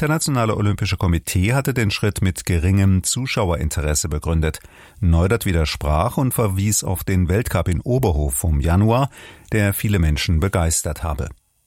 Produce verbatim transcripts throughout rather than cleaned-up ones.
Internationale Olympische Komitee hatte den Schritt mit geringem Zuschauerinteresse begründet. Neudert widersprach und verwies auf den Weltcup in Oberhof vom Januar, der viele Menschen begeistert habe.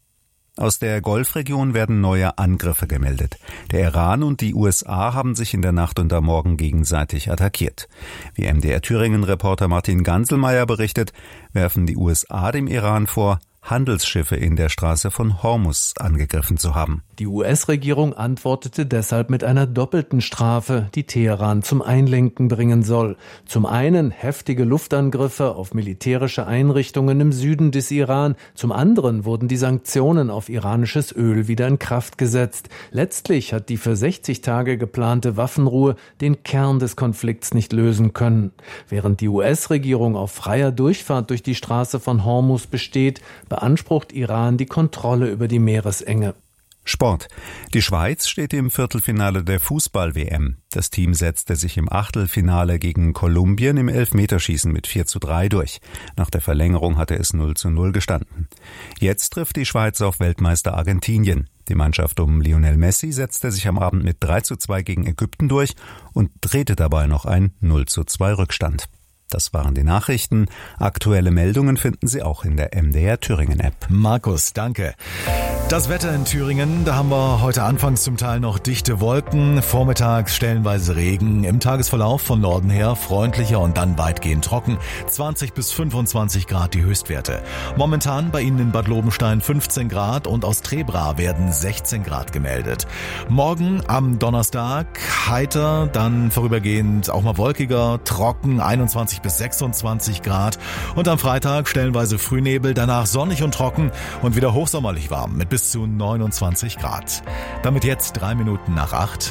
Aus der Golfregion werden neue Angriffe gemeldet. Der Iran und die U S A haben sich in der Nacht und am Morgen gegenseitig attackiert. Wie M D R Thüringen-Reporter Martin Ganselmeier berichtet, werfen die U S A dem Iran vor, Handelsschiffe in der Straße von Hormuz angegriffen zu haben. Die U S-Regierung antwortete deshalb mit einer doppelten Strafe, die Teheran zum Einlenken bringen soll. Zum einen heftige Luftangriffe auf militärische Einrichtungen im Süden des Iran, zum anderen wurden die Sanktionen auf iranisches Öl wieder in Kraft gesetzt. Letztlich hat die für sechzig Tage geplante Waffenruhe den Kern des Konflikts nicht lösen können. Während die U S-Regierung auf freier Durchfahrt durch die Straße von Hormuz besteht, beansprucht Iran die Kontrolle über die Meeresenge. Sport. Die Schweiz steht im Viertelfinale der Fußball-W M. Das Team setzte sich im Achtelfinale gegen Kolumbien im Elfmeterschießen mit vier zu drei durch. Nach der Verlängerung hatte es null zu null gestanden. Jetzt trifft die Schweiz auf Weltmeister Argentinien. Die Mannschaft um Lionel Messi setzte sich am Abend mit drei zu zwei gegen Ägypten durch und drehte dabei noch ein null zu zwei Rückstand. Das waren die Nachrichten. Aktuelle Meldungen finden Sie auch in der M D R Thüringen App. Markus, danke. Das Wetter in Thüringen, da haben wir heute anfangs zum Teil noch dichte Wolken, vormittags stellenweise Regen, im Tagesverlauf von Norden her freundlicher und dann weitgehend trocken, zwanzig bis fünfundzwanzig Grad die Höchstwerte. Momentan bei Ihnen in Bad Lobenstein fünfzehn Grad und aus Trebra werden sechzehn Grad gemeldet. Morgen am Donnerstag heiter, dann vorübergehend auch mal wolkiger, trocken, einundzwanzig bis sechsundzwanzig Grad und am Freitag stellenweise Frühnebel, danach sonnig und trocken und wieder hochsommerlich warm mit bis zu neunundzwanzig Grad. Damit jetzt drei Minuten nach acht.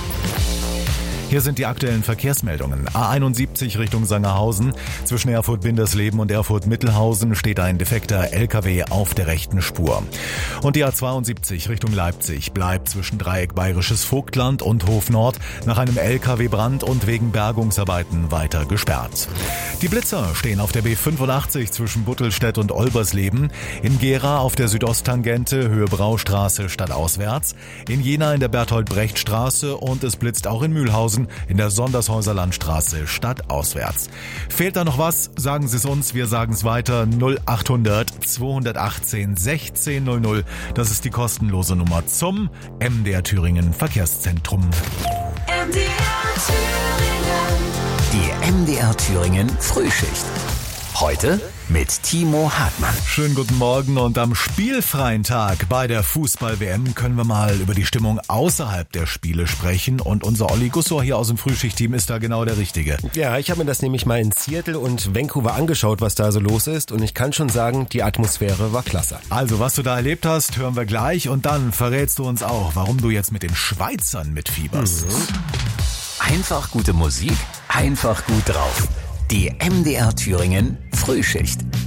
Hier sind die aktuellen Verkehrsmeldungen. A einundsiebzig Richtung Sangerhausen. Zwischen Erfurt-Bindersleben und Erfurt-Mittelhausen steht ein defekter L K W auf der rechten Spur. Und die A zweiundsiebzig Richtung Leipzig bleibt zwischen Dreieck Bayerisches Vogtland und Hof Nord nach einem L K W-Brand und wegen Bergungsarbeiten weiter gesperrt. Die Blitzer stehen auf der B fünfundachtzig zwischen Buttelstedt und Olbersleben, in Gera auf der Südosttangente Höhe Braustraße stadtauswärts, in Jena in der Berthold-Brecht-Straße und es blitzt auch in Mühlhausen in der Sondershäuser Landstraße stadtauswärts. Fehlt da noch was? Sagen Sie es uns, wir sagen es weiter. null achthundert zweihundertachtzehn sechzehn null null. Das ist die kostenlose Nummer zum M D R Thüringen Verkehrszentrum. M D R Thüringen. Die M D R Thüringen Frühschicht. Heute mit Timo Hartmann. Schönen guten Morgen und am spielfreien Tag bei der Fußball-W M können wir mal über die Stimmung außerhalb der Spiele sprechen und unser Olli Gussor hier aus dem Frühschicht-Team ist da genau der Richtige. Ja, ich habe mir das nämlich mal in Seattle und Vancouver angeschaut, was da so los ist und ich kann schon sagen, die Atmosphäre war klasse. Also, was du da erlebt hast, hören wir gleich und dann verrätst du uns auch, warum du jetzt mit den Schweizern mitfieberst. Mhm. Einfach gute Musik, einfach gut drauf. Die M D R Thüringen Frühschicht.